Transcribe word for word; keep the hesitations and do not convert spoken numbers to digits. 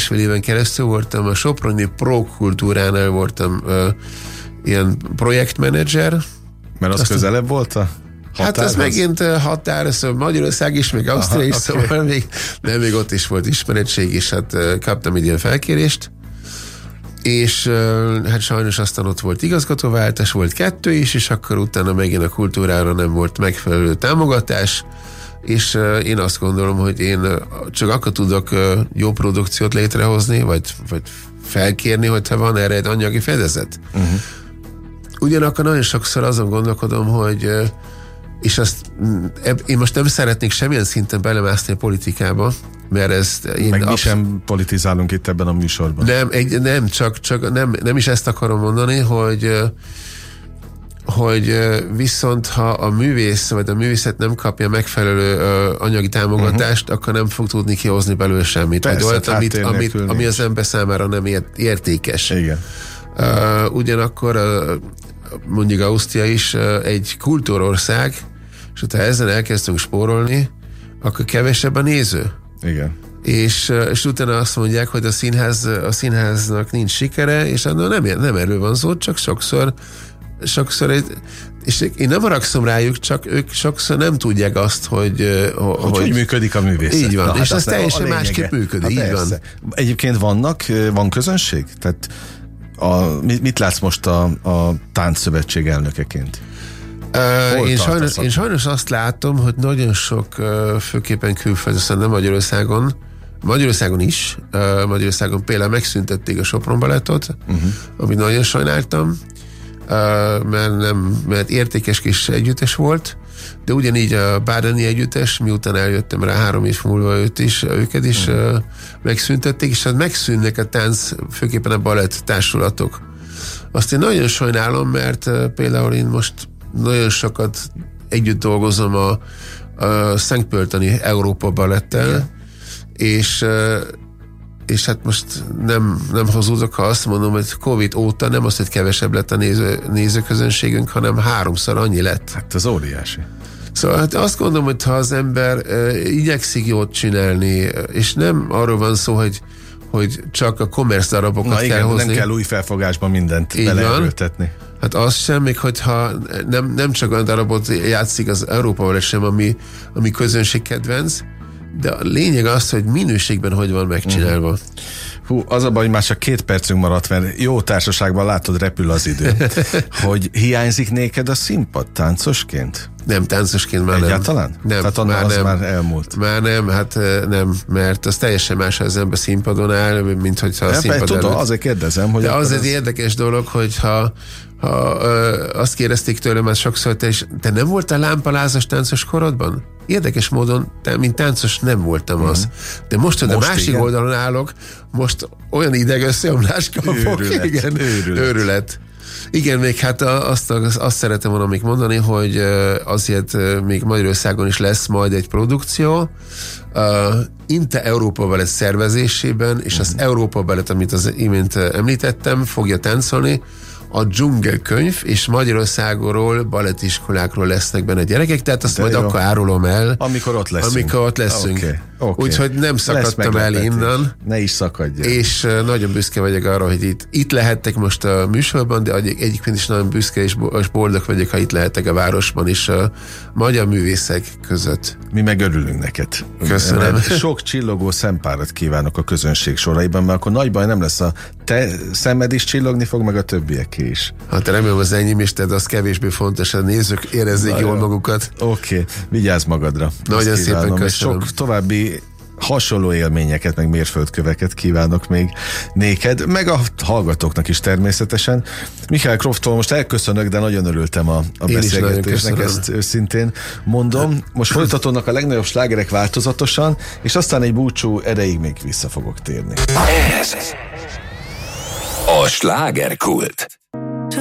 másfél éven keresztül voltam a Soproni Pro Kultúránál voltam uh, ilyen projektmenedzser. Mert az Aztán, közelebb volt a határhoz? Hát ez megint határ, szóval Magyarország is, meg Ausztria is, okay. Szóval még, nem, még ott is volt ismerettség, és hát uh, kaptam egy ilyen felkérést. És uh, hát sajnos aztán ott volt igazgatóváltás, volt kettő is, és akkor utána megint a kultúrára nem volt megfelelő támogatás, és uh, én azt gondolom, hogy én uh, csak akkor tudok uh, jó produkciót létrehozni, vagy, vagy felkérni, hogyha van erre egy anyagi fedezet. Uh-huh. Ugyanakkor nagyon sokszor azon gondolkodom, hogy uh, és azt eb, én most nem szeretnék semmilyen szinten belemászni a politikába, mert ezt én meg mi absz- sem politizálunk itt ebben a műsorban. Nem, egy, nem csak, csak nem, nem is ezt akarom mondani, hogy hogy viszont ha a művész vagy a művészet nem kapja megfelelő anyagi támogatást, uh-huh. akkor nem fog tudni kihozni belőle semmit. Persze, vagy olyat, amit, amit, ami az ember számára nem ért, értékes. Igen. Uh, ugyanakkor uh, mondjuk Ausztria is uh, egy kultúrország, és ha ezzel elkezdtünk spórolni, akkor kevesebb a néző. Igen. És, és utána azt mondják, hogy a színház, a színháznak nincs sikere, és nem, nem erről van szó, csak sokszor sokszor, és én nem haragszom rájuk, csak ők sokszor nem tudják azt, hogy hogy, hogy, hogy működik a művészet. Így van, Na, és hát az teljesen másképp működik, így van. Egyébként vannak, van közönség? Tehát a, mit látsz most a, a Táncszövetség elnökeként? Uh, én, sajnos, én sajnos azt látom, hogy nagyon sok, uh, főképpen külföldön, szóval nem Magyarországon, Magyarországon is, uh, Magyarországon például megszüntették a Sopron Balettot, uh-huh. amit nagyon sajnáltam, uh, mert, nem, mert értékes kis együttes volt, de ugyanígy a Bádeni együttes, miután eljöttem rá három év múlva őt is, őket is uh-huh. uh, megszüntették, és hát megszűnnek a tánc, főképpen a balett társulatok. Azt én nagyon sajnálom, mert uh, például én most nagyon sokat együtt dolgozom a, a Szentpölteni Európa Balettel, igen. és és hát most nem, nem hazudok, ha azt mondom, hogy Covid óta nem az, hogy kevesebb lett a néző, nézőközönségünk, hanem háromszor annyi lett. Hát az óriási. Szóval hát azt gondolom, hogy ha az ember uh, igyekszik jót csinálni, és nem arról van szó, hogy hogy csak a commerce darabokat Na kell igen, hozni. Nem kell új felfogásban mindent beleerőltetni. Hát az sem, még hogyha nem, nem csak olyan darabot játszik az Európával sem, ami, ami közönség kedvenc, de a lényeg az, hogy minőségben hogy van megcsinálva. Uh-huh. Hú, az a baj, hogy már csak két percünk maradt, mert jó társaságban látod, repül az idő. Hogy hiányzik néked a színpad táncosként? Nem, táncosként már Egyáltalán? nem. Nem. Tehát annál már az nem. már elmúlt. Már nem, hát nem, mert az teljesen más, ha az ember színpadon áll, mint hogyha a ja, színpad tudom, előtt. azért kérdezem, hogy... De az egy az... érdekes dolog, hogyha ha, ö, azt kérdezték tőlem már sokszor, te, is, te nem voltál lámpalázas táncos korodban? Érdekes módon, te, mint táncos nem voltam uh-huh. az. De most, hogy most a másik igen. oldalon állok, most olyan ideg összeomlás kapok. Őrület. Igen, őrület. őrület. Igen, még hát azt, azt szeretem volna még mondani, hogy azért még Magyarországon is lesz majd egy produkció, uh, Inte Európa Balett szervezésében, és az Európa Balett, amit az imént említettem, fogja táncolni, a dzsungelkönyv, és Magyarországról balettiskolákról lesznek benne gyerekek, tehát azt de majd jó. Akkor árulom el. Amikor ott leszünk. Amikor ott leszünk. Okay. Okay. Úgyhogy nem szakadtam el innen. Ne is szakadj. És uh, nagyon büszke vagyok arra, hogy itt, itt lehettek most a műsorban, de egy, egyébként is nagyon büszke és boldog vagyok, ha itt lehetek a városban is a magyar művészek között. Mi meg örülünk neked. Köszönöm. Sok csillogó szempárat kívánok a közönség soraiban, mert akkor nagy baj nem lesz, a te szemed is csillogni fog, meg a többieké is. Hát remélem az enyém is, tehát az kevésbé fontos, a nézők érezzék na, jól jó. magukat. Oké, okay. Vigyázz magadra. Nagyon szépen köszönöm. Sok további hasonló élményeket, meg mérföldköveket kívánok még néked, meg a hallgatóknak is természetesen. Michael Crofttól most elköszönök, de nagyon örültem a, a beszélgetésnek, ezt őszintén mondom. Most folytatódnak a legnagyobb slágerek változatosan, és aztán egy búcsú erejéig még vissza fogok térni. Ez a slágerkult.